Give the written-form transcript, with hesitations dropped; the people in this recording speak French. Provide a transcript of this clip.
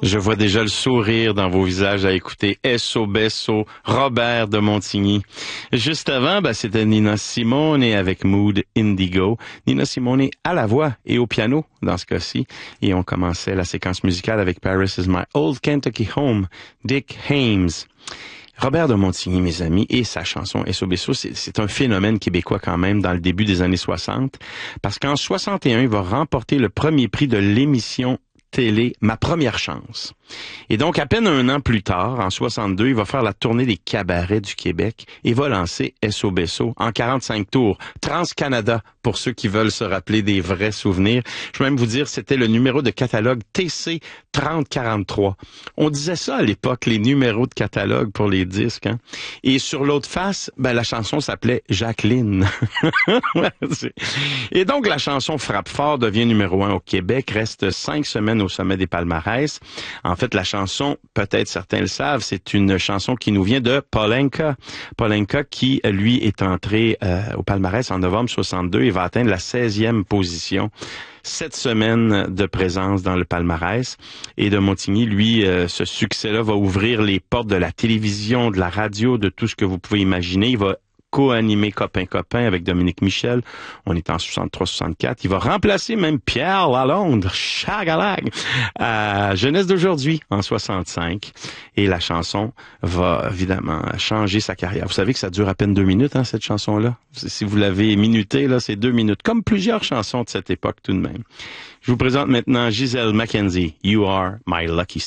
Je vois déjà le sourire dans vos visages à écouter Esso Besso, Robert de Montigny. Juste avant, c'était Nina Simone avec Mood Indigo. Nina Simone à la voix et au piano dans ce cas-ci. Et on commençait la séquence musicale avec Paris is my old Kentucky home, Dick Haymes. Robert de Montigny, mes amis, et sa chanson Esso Besso, c'est un phénomène québécois quand même dans le début des années 60, parce qu'en 61, il va remporter le premier prix de l'émission télé Ma première chance. Et donc, à peine un an plus tard, en 62, il va faire la tournée des cabarets du Québec et va lancer Esso Besso en 45 tours. Trans-Canada, pour ceux qui veulent se rappeler des vrais souvenirs. Je vais même vous dire, c'était le numéro de catalogue TC 3043. On disait ça à l'époque, les numéros de catalogue pour les disques. Hein? Et sur l'autre face, la chanson s'appelait Jacqueline. Et donc, la chanson frappe fort, devient numéro 1 au Québec, reste 5 semaines au sommet des palmarès. En fait, la chanson, peut-être certains le savent, c'est une chanson qui nous vient de Polenka. Polenka qui, lui, est entré au palmarès en novembre 62 et va atteindre la 16e position. 7 semaines de présence dans le palmarès. Et de Montigny, lui, ce succès-là va ouvrir les portes de la télévision, de la radio, de tout ce que vous pouvez imaginer. Il va co-animé Copain avec Dominique Michel. On est en 63-64. Il va remplacer même Pierre Lalonde, Chagalag, à Jeunesse d'aujourd'hui, en 65. Et la chanson va évidemment changer sa carrière. Vous savez que ça dure à peine 2 minutes, hein, cette chanson-là. Si vous l'avez minutée, là, c'est 2 minutes. Comme plusieurs chansons de cette époque tout de même. Je vous présente maintenant Gisèle Mackenzie. You are my lucky